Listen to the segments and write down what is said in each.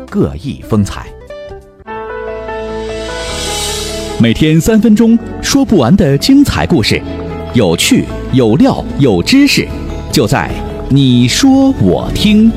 各异风采。 每天3分钟，说不完的精彩故事，有趣有料有知识，就在你说我听。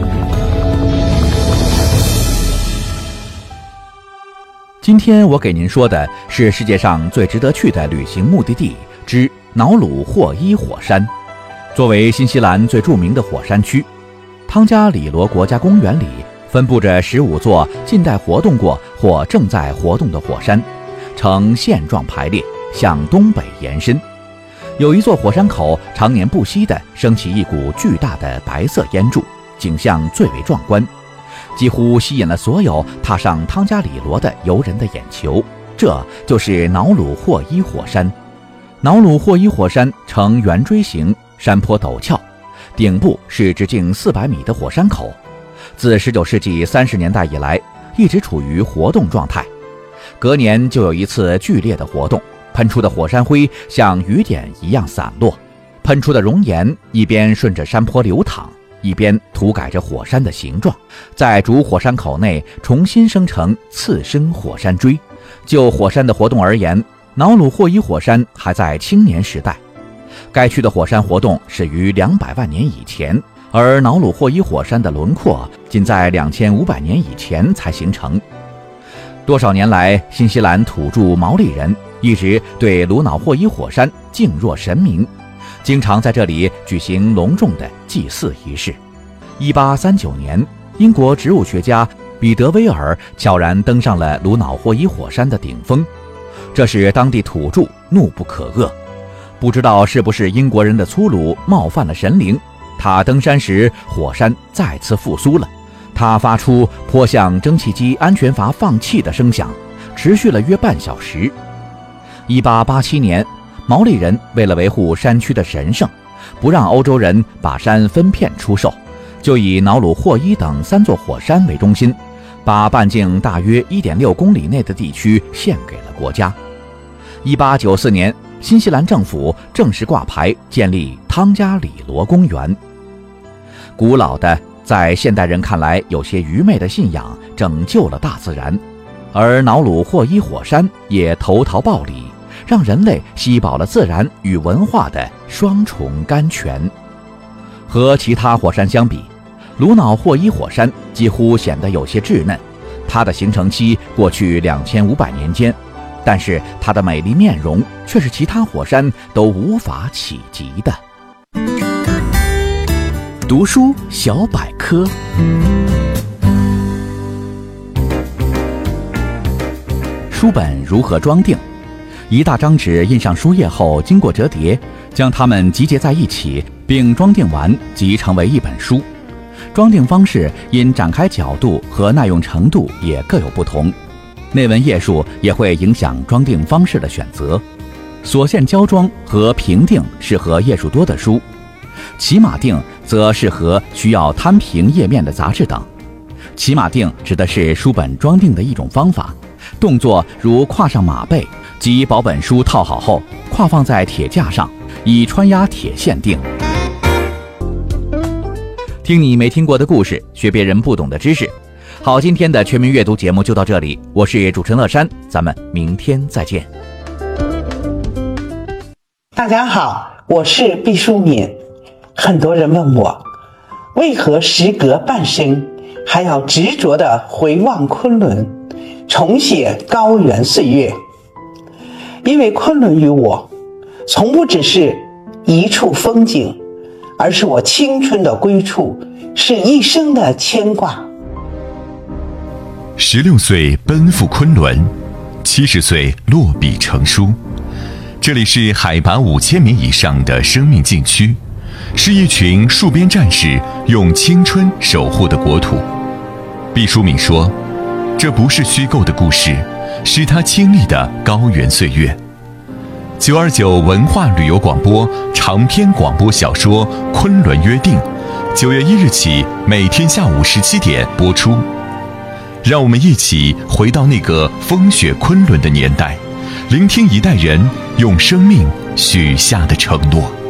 今天我给您说的是世界上最值得去的旅行目的地之瑙鲁霍伊火山。作为新西兰最著名的火山区，汤加里罗国家公园里分布着15座近代活动过或正在活动的火山，呈线状排列，向东北延伸。有一座火山口常年不息地升起一股巨大的白色烟柱，景象最为壮观，几乎吸引了所有踏上汤加里罗的游人的眼球。这就是瑙鲁霍伊火山。瑙鲁霍伊火山呈圆锥形，山坡陡峭，顶部是直径400米的火山口，自19世纪30年代以来一直处于活动状态，隔年就有一次剧烈的活动，喷出的火山灰像雨点一样散落，喷出的熔岩一边顺着山坡流淌，一边涂改着火山的形状，在主火山口内重新生成次生火山锥。就火山的活动而言，瑙鲁霍伊火山还在青年时代，该区的火山活动始于200万年以前，而瑙鲁霍伊火山的轮廓仅在2500年以前才形成。多少年来，新西兰土著毛利人一直对鲁瑙霍伊火山敬若神明，经常在这里举行隆重的祭祀仪式。1839年，英国植物学家彼得威尔悄然登上了鲁瑙霍伊火山的顶峰，这使当地土著怒不可遏。不知道是不是英国人的粗鲁冒犯了神灵，他登山时火山再次复苏了，他发出颇像蒸汽机安全阀放气的声响，持续了约半小时。1887年，毛利人为了维护山区的神圣，不让欧洲人把山分片出售，就以瑙鲁霍伊等3座火山为中心，把半径大约 1.6 公里内的地区献给了国家。1894年，新西兰政府正式挂牌建立汤加里罗公园。古老的，在现代人看来有些愚昧的信仰拯救了大自然，而瑙鲁霍伊火山也投桃报李，让人类吸饱了自然与文化的双重甘泉。和其他火山相比，鲁瑙霍伊火山几乎显得有些稚嫩，它的形成期过去2500年间，但是它的美丽面容却是其他火山都无法企及的。 读书小百科。 书本如何装订？一大张纸印上书页后，经过折叠，将它们集结在一起，并装订完即成为一本书。装订方式因展开角度和耐用程度也各有不同，内文页数也会影响装订方式的选择。锁线胶装和平订适合页数多的书，骑马订则适合需要摊平页面的杂志等。骑马订指的是书本装订的一种方法，动作如跨上马背，即保本书套好后跨放在铁架上，以穿压铁线订。听你没听过的故事，学别人不懂的知识。好，今天的全民阅读节目就到这里，我是主持人乐山，咱们明天再见。 大家好，我是毕淑敏。很多人问我，为何时隔半生还要执着地回望昆仑，重写高原岁月？因为昆仑于我，从不只是一处风景，而是我青春的归处，是一生的牵挂。 16岁奔赴昆仑，70岁落笔成书。这里是海拔5000米以上的生命禁区，是一群戍边战士用青春守护的国土。毕淑敏说，这不是虚构的故事，是他经历的高原岁月。929文化旅游广播长篇广播小说《昆仑约定》，9月1日起每天下午17点播出。让我们一起回到那个风雪昆仑的年代，聆听一代人用生命许下的承诺。